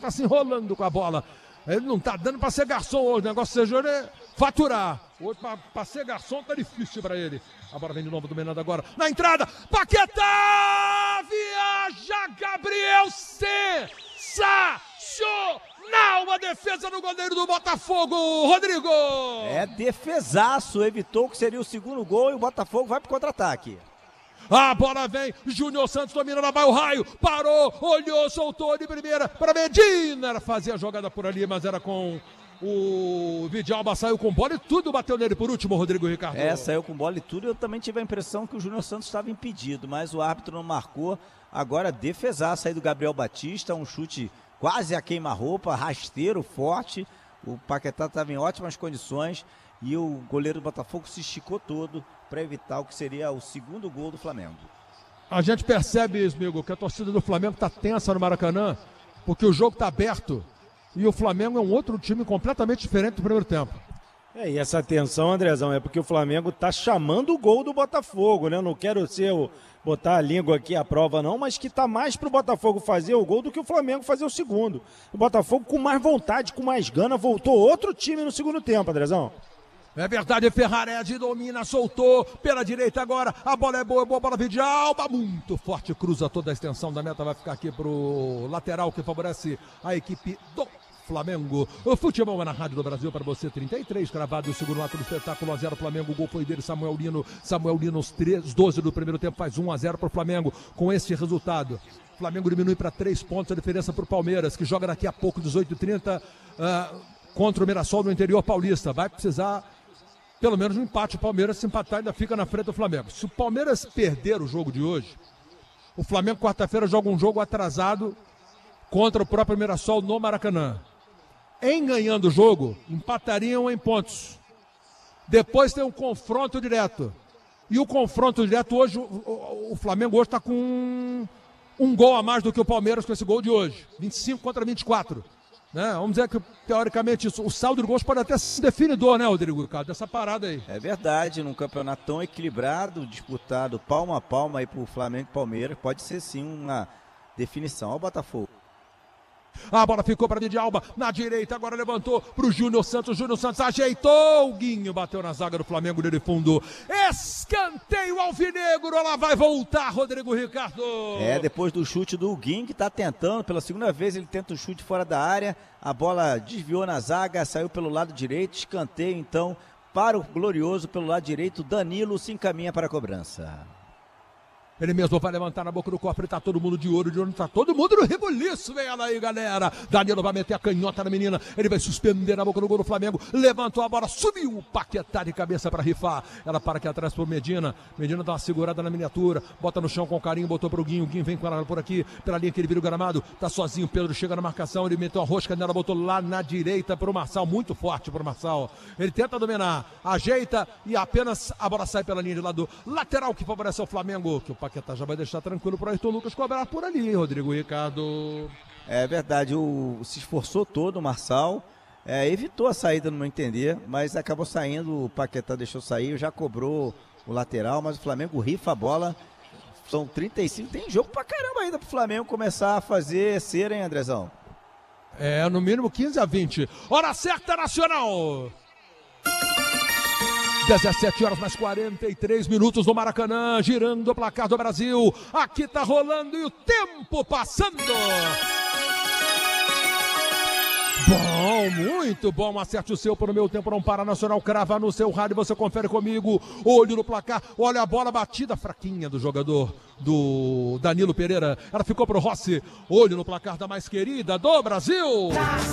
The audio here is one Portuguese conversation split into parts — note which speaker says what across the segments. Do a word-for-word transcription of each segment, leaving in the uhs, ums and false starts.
Speaker 1: tá se enrolando com a bola. Ele não tá dando pra ser garçom hoje, o negócio seja é faturar. Hoje pra, pra ser garçom tá difícil pra ele. A bola vem de novo dominando agora. Na entrada, Paquetá! Viaja Gabriel Sensacional! Uma defesa no goleiro do Botafogo, Rodrigo!
Speaker 2: É, defesaço, evitou que seria o segundo gol e o Botafogo vai pro contra-ataque.
Speaker 1: A bola vem, Júnior Santos domina, lá vai o Raio, parou, olhou, soltou de primeira para Medina, fazia a jogada por ali, mas era com o Vidalba, saiu com bola e tudo, bateu nele por último, Rodrigo Ricardo.
Speaker 2: É, saiu com bola e tudo, eu também tive a impressão que o Júnior Santos estava impedido, mas o árbitro não marcou. Agora defesaço aí do Gabriel Batista, um chute quase a queima-roupa, rasteiro, forte, o Paquetá estava em ótimas condições e o goleiro do Botafogo se esticou todo para evitar o que seria o segundo gol do Flamengo.
Speaker 1: A gente percebe isso, amigo, que a torcida do Flamengo está tensa no Maracanã, porque o jogo está aberto e o Flamengo é um outro time completamente diferente do primeiro tempo.
Speaker 3: É, e essa tensão, Andrezão, é porque o Flamengo está chamando o gol do Botafogo, né? Eu não quero ser o, botar a língua aqui à prova não, mas que está mais para o Botafogo fazer o gol do que o Flamengo fazer o segundo. O Botafogo com mais vontade, com mais gana, voltou outro time no segundo tempo, Andrezão.
Speaker 1: É verdade, Ferrarese domina, soltou pela direita agora, a bola é boa, boa bola de Alba, muito forte, cruza toda a extensão da meta, vai ficar aqui pro lateral que favorece a equipe do Flamengo. O futebol é na Rádio do Brasil para você, trinta e três, cravado o segundo ato do espetáculo, um a zero Flamengo, o gol foi dele, Samuel Lino, Samuel Lino, os três, doze do primeiro tempo, faz um a zero para o Flamengo, com esse resultado. O Flamengo diminui para três pontos, a diferença para o Palmeiras, que joga daqui a pouco, dezoito e trinta, uh, contra o Mirassol no interior paulista, vai precisar pelo menos um empate. O Palmeiras, se empatar, ainda fica na frente do Flamengo. Se o Palmeiras perder o jogo de hoje, o Flamengo quarta-feira joga um jogo atrasado contra o próprio Mirassol no Maracanã. Em ganhando o jogo, empatariam em pontos. Depois tem um confronto direto. E o confronto direto hoje, o, o, o Flamengo hoje está com um, um gol a mais do que o Palmeiras com esse gol de hoje. vinte e cinco contra vinte e quatro. Né? Vamos dizer que, teoricamente, isso, o saldo de gols pode até ser definidor, né, Rodrigo Ricardo? Dessa parada aí.
Speaker 2: É verdade, num campeonato tão equilibrado, disputado palma a palma aí pro Flamengo e Palmeiras, pode ser sim uma definição. Olha o Botafogo.
Speaker 1: A bola ficou para Didi Alba, na direita, agora levantou para o Júnior Santos, Júnior Santos ajeitou, o Guinho bateu na zaga do Flamengo, dele fundo, escanteio alvinegro, ela vai voltar, Rodrigo Ricardo.
Speaker 2: É, depois do chute do Guinho, que está tentando, pela segunda vez ele tenta um chute fora da área, a bola desviou na zaga, saiu pelo lado direito, escanteio então para o glorioso pelo lado direito, Danilo se encaminha para a cobrança.
Speaker 1: Ele mesmo vai levantar na boca do cofre, tá todo mundo de olho, de olho, tá todo mundo no rebuliço, vem ela aí, galera. Danilo vai meter a canhota na menina, ele vai suspender na boca do gol do Flamengo, levantou a bola, subiu o Paquetá de cabeça para rifar. Ela para aqui atrás pro Medina, Medina dá uma segurada na miniatura, bota no chão com carinho, botou pro Guinho, o Guinho vem com ela por aqui, pela linha que ele vira o gramado, tá sozinho, Pedro chega na marcação, ele meteu a rosca nela, botou lá na direita pro Marçal, muito forte pro Marçal. Ele tenta dominar, ajeita e apenas a bola sai pela linha de lado lateral que favorece o Flamengo, que o Paquetá já vai deixar tranquilo para o Ayrton Lucas cobrar por ali, Rodrigo Ricardo.
Speaker 2: É verdade, o, se esforçou todo o Marçal, é, evitou a saída no meu entender, mas acabou saindo, o Paquetá deixou sair, já cobrou o lateral, mas o Flamengo rifa a bola, são trinta e cinco, tem jogo pra caramba ainda pro Flamengo começar a fazer cera, hein, Andrezão?
Speaker 1: É, no mínimo quinze a vinte, hora certa, Nacional! dezessete horas mais quarenta e três minutos no Maracanã, girando o placar do Brasil. Aqui tá rolando e o tempo passando. Bom, muito bom. Acerte o seu para o meu tempo não para. Nacional crava no seu rádio, você confere comigo. Olho no placar, olha a bola batida fraquinha do jogador do Danilo Pereira. Ela ficou pro Rossi. Olho no placar da mais querida do Brasil.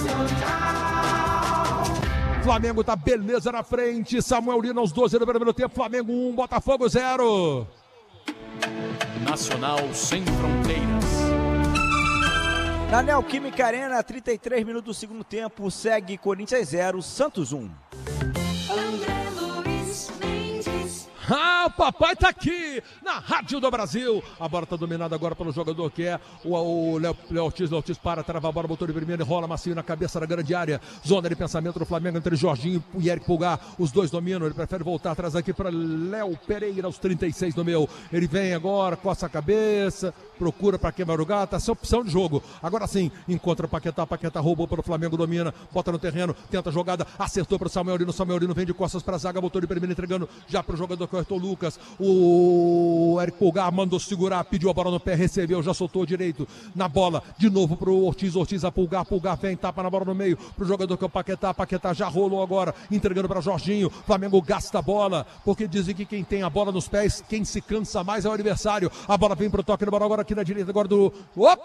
Speaker 1: Flamengo tá beleza na frente, Samuel Lino aos doze do primeiro tempo, Flamengo um, Botafogo zero.
Speaker 4: Nacional sem fronteiras.
Speaker 2: Na Neoquímica Arena, trinta e três minutos do segundo tempo, segue Corinthians zero, Santos um.
Speaker 1: Ah! Ah, o papai tá aqui na Rádio do Brasil. A bola tá dominada agora pelo jogador que é o, o Léo, Léo Ortiz. Léo Ortiz para, trava a bola, botou de primeiro e rola macio na cabeça da grande área. Zona de pensamento do Flamengo entre Jorginho e Eric Pulgar. Os dois dominam, ele prefere voltar atrás aqui para Léo Pereira, aos trinta e seis do meu. Ele vem agora, coça a cabeça, procura para quem vai jogar, tá sem opção de jogo. Agora sim, encontra o Paquetá, Paquetá roubou para o Flamengo, domina, bota no terreno, tenta a jogada, acertou para o Samuel Lino, Samuel Lino vem de costas para a zaga, botou de primeiro entregando já para o jogador que é o Ayrton Lucas. O Eric Pulgar mandou segurar, pediu a bola no pé, recebeu, já soltou direito na bola, de novo para o Ortiz, Ortiz a Pulgar, Pulgar vem, tapa na bola no meio, para o jogador que é o Paquetá, Paquetá já rolou agora, entregando para Jorginho. Flamengo gasta a bola, porque dizem que quem tem a bola nos pés, quem se cansa mais é o adversário. A bola vem pro toque, na bola agora aqui na direita, agora do...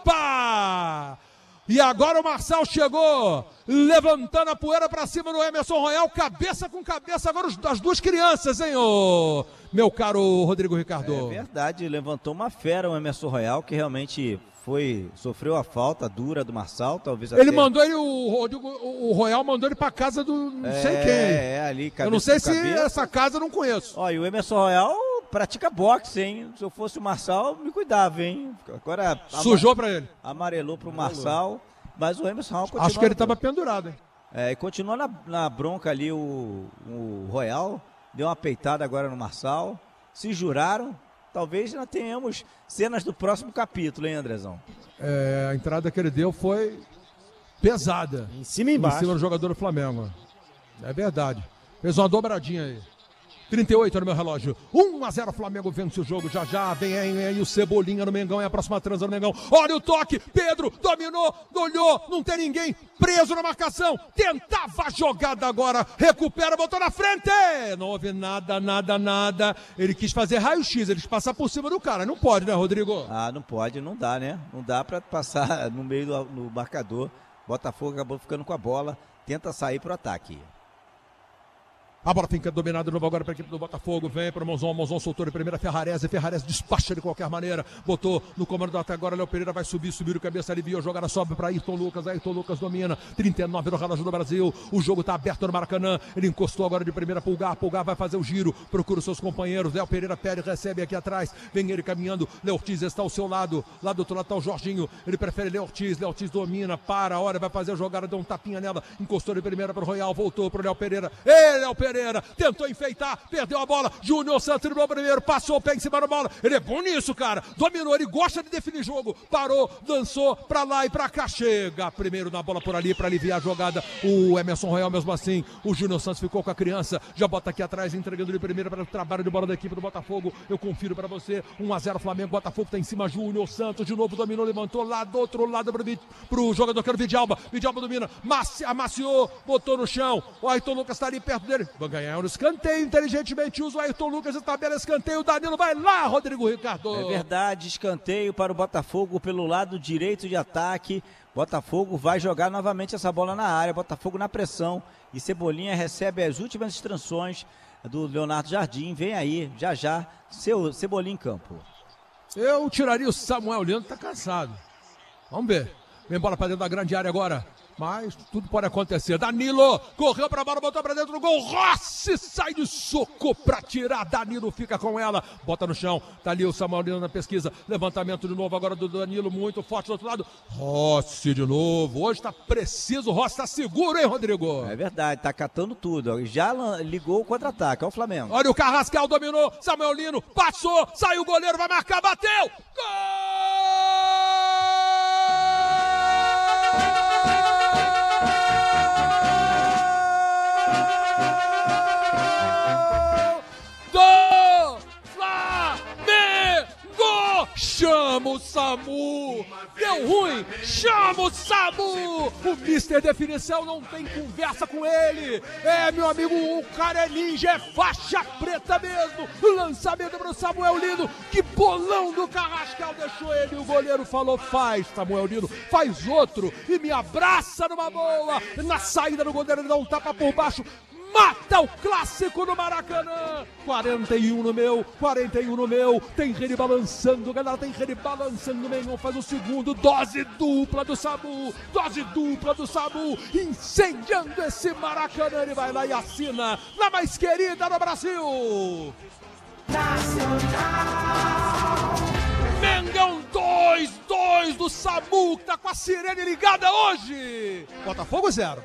Speaker 1: Opa! E agora o Marçal chegou, levantando a poeira para cima do Emerson Royal, cabeça com cabeça, agora as duas crianças, hein, ô, meu caro Rodrigo Ricardo.
Speaker 2: É verdade, levantou uma fera o Emerson Royal, que realmente foi, sofreu a falta dura do Marçal, talvez até...
Speaker 1: Ele mandou ele, o Rodrigo, o Royal mandou ele para casa do não
Speaker 2: é,
Speaker 1: sei quem.
Speaker 2: É, ali, cabeça.
Speaker 1: Eu não sei se
Speaker 2: cabeça.
Speaker 1: Essa casa eu não conheço.
Speaker 2: Ó, e o Emerson Royal pratica boxe, hein? Se eu fosse o Marçal, me cuidava, hein? Agora...
Speaker 1: Sujou para ele.
Speaker 2: Amarelou pro Marçal, mas o Emerson Royal continua...
Speaker 1: Acho que ele estava pendurado, hein?
Speaker 2: É, e continua na, na bronca ali o, o Royal, deu uma peitada agora no Marçal, se juraram, talvez já tenhamos cenas do próximo capítulo, hein, Andrezão?
Speaker 1: É, a entrada que ele deu foi pesada.
Speaker 3: Em cima e embaixo.
Speaker 1: Em cima do jogador do Flamengo. É verdade. Fez uma dobradinha aí. trinta e oito no meu relógio. um a zero Flamengo vence o jogo. Já já vem aí, aí o Cebolinha no Mengão. É a próxima transa no Mengão. Olha o toque. Pedro dominou, olhou. Não tem ninguém preso na marcação. Tentava a jogada agora. Recupera, botou na frente. Não houve nada, nada, nada. Ele quis fazer raio-x. Ele quis passar por cima do cara. Não pode, né, Rodrigo?
Speaker 2: Ah, não pode, não dá, né? Não dá pra passar no meio do no marcador. Botafogo acabou ficando com a bola. Tenta sair pro ataque.
Speaker 1: A bola fica dominada de novo agora para a equipe do Botafogo. Vem para o Monzon. Monzon soltou de primeira. Ferrarese. Ferrarese despacha de qualquer maneira. Botou no comando do ataque agora. Léo Pereira vai subir. Subir o cabeça. Aliviou. Jogada sobe para Ayrton Lucas. Ayrton Lucas domina. trinta e nove no relógio do Brasil. O jogo está aberto no Maracanã. Ele encostou agora de primeira. Pulgar. Pulgar vai fazer o giro. Procura os seus companheiros. Léo Pereira pede. Recebe aqui atrás. Vem ele caminhando. Léo Ortiz está ao seu lado. Lá do outro lado está o Jorginho. Ele prefere Léo Ortiz. Léo Ortiz domina. Para. Olha. Vai fazer a jogada. Deu um tapinha nela. Encostou de primeira para o Royal. Voltou para o Léo Pereira. Ei, Léo Pereira. Tentou enfeitar, perdeu a bola, Júnior Santos no primeiro, passou o pé em cima da bola, ele é bom nisso, cara, dominou, ele gosta de definir jogo, parou, dançou pra lá e pra cá, chega primeiro na bola por ali pra aliviar a jogada, o Emerson Royal mesmo assim, o Júnior Santos ficou com a criança, já bota aqui atrás, entregando de primeira para o trabalho de bola da equipe do Botafogo, eu confiro pra você, um a zero Flamengo, Botafogo tá em cima, Júnior Santos de novo dominou, levantou lá do outro lado pro, pro jogador que era o Vidalba, Vidalba domina, maci, amaciou, botou no chão, o Ayrton Lucas tá ali perto dele, vai ganhar um escanteio, inteligentemente usa o Ayrton Lucas e tabela escanteio, o Danilo vai lá, Rodrigo Ricardo.
Speaker 2: É verdade, escanteio para o Botafogo pelo lado direito de ataque, Botafogo vai jogar novamente essa bola na área, Botafogo na pressão e Cebolinha recebe as últimas instruções do Leonardo Jardim, vem aí, já já, seu Cebolinha em campo.
Speaker 1: Eu tiraria o Samuel Lino, tá cansado. Vamos ver. Vem bola para dentro da grande área agora. Mas tudo pode acontecer. Danilo correu para a bola, botou para dentro do gol. Rossi sai de soco para tirar. Danilo fica com ela. Bota no chão. Tá ali o Samuel Lino na pesquisa. Levantamento de novo agora do Danilo. Muito forte do outro lado. Rossi de novo. Hoje tá preciso. Rossi tá seguro, hein, Rodrigo?
Speaker 2: É verdade. Tá catando tudo. Já ligou o contra-ataque. Olha o Flamengo.
Speaker 1: Olha o Carrascal dominou. Samuel Lino passou. Saiu o goleiro. Vai marcar. Bateu. Gol! Chama o SAMU! Deu ruim! Chama o SAMU! O mister Definição não tem conversa com ele! É, meu amigo, o cara é ninja, é faixa preta mesmo! Lançamento para o Samuel Lino! Que bolão do Carrascal deixou ele! O goleiro falou, faz, Samuel Lino, faz outro! E me abraça numa boa! Na saída do goleiro, ele dá um tapa por baixo! Mata o clássico no Maracanã, quarenta e um no meu, quarenta e um no meu, tem rede balançando, galera, tem rede balançando, Mengão faz o segundo, dose dupla do Samu, dose dupla do Samu, incendiando esse Maracanã, ele vai lá e assina, na mais querida no Brasil. Mengão dois, dois do Samu, que tá com a sirene ligada hoje. Botafogo zero.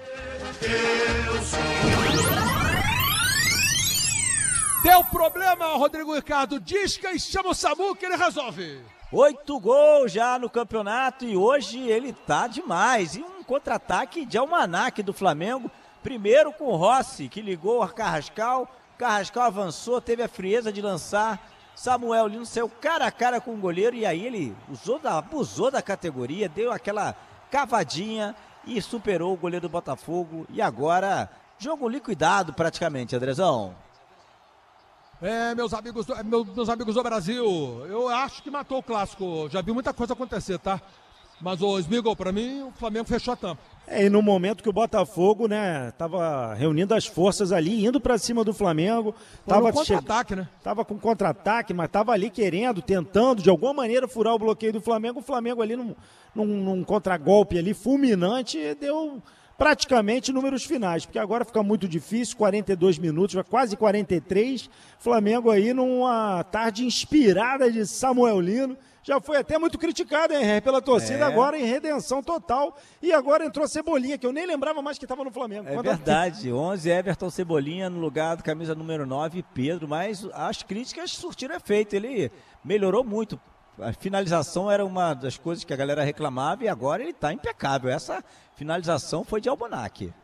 Speaker 1: Deu problema, Rodrigo Ricardo. Disca e chama o Samu que ele resolve.
Speaker 2: Oito gols já no campeonato e hoje ele tá demais. E um contra-ataque de almanaque do Flamengo. Primeiro com o Rossi, que ligou o Carrascal. Carrascal avançou, teve a frieza de lançar. Samuel Lino saiu cara a cara com o goleiro e aí ele usou da, abusou da categoria, deu aquela cavadinha e superou o goleiro do Botafogo. E agora, jogo liquidado praticamente, Andrezão.
Speaker 1: É, meus amigos, do, meus, meus amigos do Brasil, eu acho que matou o clássico. Já vi muita coisa acontecer, tá? Mas, ô Smigol, pra mim, o Flamengo fechou a tampa.
Speaker 3: É, e no momento que o Botafogo, né, tava reunindo as forças ali, indo pra cima do Flamengo. Tava
Speaker 1: com contra-ataque, né?
Speaker 3: Tava com contra-ataque, mas tava ali querendo, tentando, de alguma maneira, furar o bloqueio do Flamengo. O Flamengo ali num, num, num contragolpe ali fulminante, deu praticamente números finais, porque agora fica muito difícil, quarenta e dois minutos, quase quarenta e três. Flamengo aí numa tarde inspirada de Samuel Lino. Já foi até muito criticado, hein, pela torcida, é. Agora em redenção total. E agora entrou Cebolinha, que eu nem lembrava mais que estava no Flamengo.
Speaker 2: É verdade, onze, Everton Cebolinha no lugar do camisa número nove, Pedro. Mas as críticas surtiram efeito, ele melhorou muito. A finalização era uma das coisas que a galera reclamava e agora ele está impecável. Essa finalização foi de almanaque.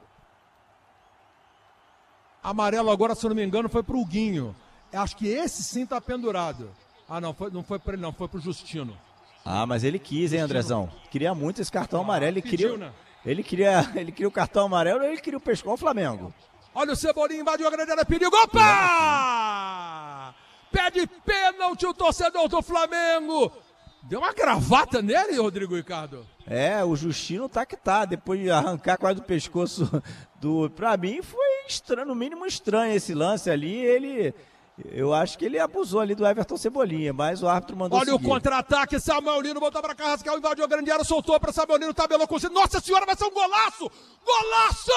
Speaker 1: Amarelo agora, se eu não me engano, foi pro Guinho. Acho que esse sim tá pendurado. Ah, não, foi, não foi para ele, não, foi pro Justino.
Speaker 2: Ah, mas ele quis, hein, Andrezão? Queria muito esse cartão ah, amarelo. Ele,
Speaker 1: pediu,
Speaker 2: queria,
Speaker 1: né?
Speaker 2: ele, queria, ele queria o cartão amarelo, ele queria o pescoço do Flamengo.
Speaker 1: Olha o Cebolinha, invadiu a grande área, perigo. Opa! Pede pênalti o torcedor do Flamengo. Deu uma gravata nele, Rodrigo Ricardo.
Speaker 2: É, o Justino tá que tá. Depois de arrancar quase o pescoço do... Pra mim foi estranho, no mínimo estranho esse lance ali. Ele... Eu acho que ele abusou ali do Everton Cebolinha, mas o árbitro mandou
Speaker 1: Olha
Speaker 2: seguir.
Speaker 1: O contra-ataque, Samuel Lino botou pra Carrascal, invadiu a grande área, soltou pra Samuel Lino, tabelou com você. Nossa senhora, vai ser um golaço! Golaço!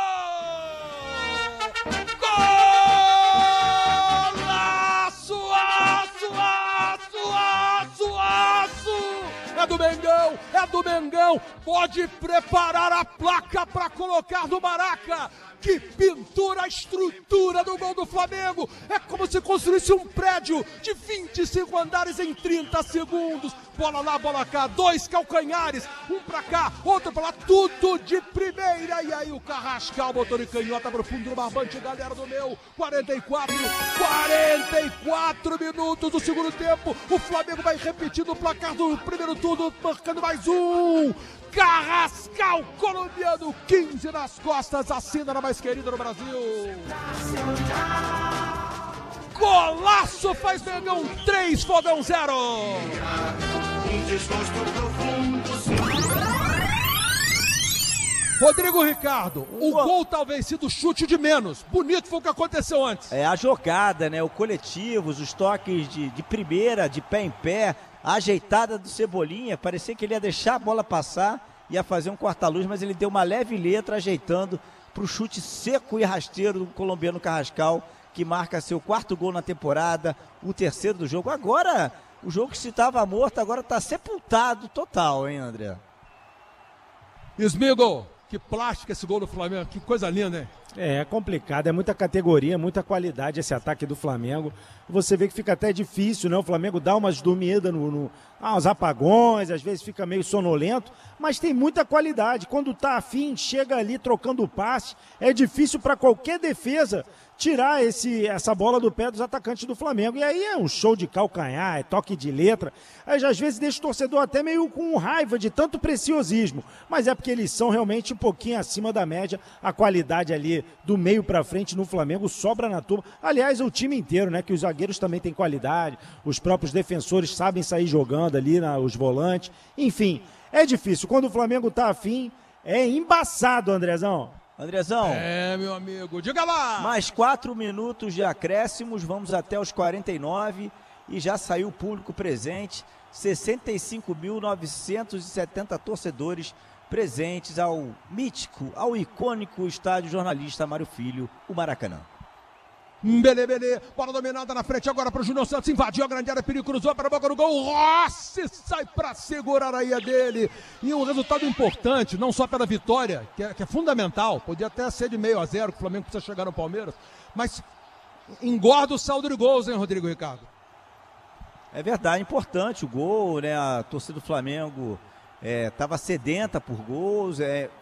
Speaker 1: Golaço! Aço, aço, aço, aço! É do Mengão, é do Mengão! Pode preparar a placa pra colocar no Maraca! Que pintura a estrutura do gol do Flamengo! É como se construísse um prédio de vinte e cinco andares em trinta segundos. Bola lá, bola cá, dois calcanhares, um pra cá, outro pra lá, tudo de primeira. E aí o Carrascal botou de canhota pro fundo do barbante, galera do meu. quarenta e quatro, quarenta e quatro minutos do segundo tempo. O Flamengo vai repetindo o placar do primeiro turno, marcando mais um. Carrascal, colombiano, quinze nas costas, assina na mais querida no Brasil. Golaço, faz Mengão três, Fogão zero. Rodrigo Ricardo, o gol talvez sido chute de menos. Bonito foi o que aconteceu antes.
Speaker 2: É a jogada, né? O coletivo, os toques de, de primeira, de pé em pé. A ajeitada do Cebolinha, parecia que ele ia deixar a bola passar, ia fazer um corta-luz, mas ele deu uma leve letra ajeitando para o chute seco e rasteiro do colombiano Carrascal, que marca seu quarto gol na temporada, o terceiro do jogo. Agora, o jogo que se estava morto, agora está sepultado total, hein, André?
Speaker 1: Smigol, que plástico esse gol do Flamengo, que coisa linda, hein?
Speaker 3: É, é complicado, é muita categoria, muita qualidade esse ataque do Flamengo. Você vê que fica até difícil, né? O Flamengo dá umas dormidas, no, no, ah, uns apagões, às vezes fica meio sonolento, mas tem muita qualidade. Quando tá afim, chega ali trocando o passe. É difícil para qualquer defesa tirar esse, essa bola do pé dos atacantes do Flamengo. E aí é um show de calcanhar, é toque de letra. Aí às vezes deixa o torcedor até meio com raiva de tanto preciosismo. Mas é porque eles são realmente um pouquinho acima da média. A qualidade ali do meio para frente no Flamengo sobra na turma. Aliás, o time inteiro, né? Que os zagueiros também têm qualidade. Os próprios defensores sabem sair jogando ali, na, os volantes. Enfim, é difícil. Quando o Flamengo tá afim, é embaçado, Andrezão.
Speaker 2: Andrezão.
Speaker 1: É, meu amigo, diga lá!
Speaker 2: Mais quatro minutos de acréscimos, vamos até os quarenta e nove e já saiu o público presente, sessenta e cinco mil novecentos e setenta torcedores presentes ao mítico, ao icônico estádio jornalista Mário Filho, o Maracanã.
Speaker 1: Belê, Belê, bola dominada na frente agora para o Júnior Santos, invadiu a grande área, perigo, cruzou para a boca do gol, Rossi sai para segurar a ia dele, e um resultado importante, não só pela vitória, que é, que é fundamental, podia até ser de meio a zero, que o Flamengo precisa chegar no Palmeiras, mas engorda o saldo de gols, hein, Rodrigo Ricardo?
Speaker 2: É verdade, importante o gol, né, a torcida do Flamengo estava é, sedenta por gols, é,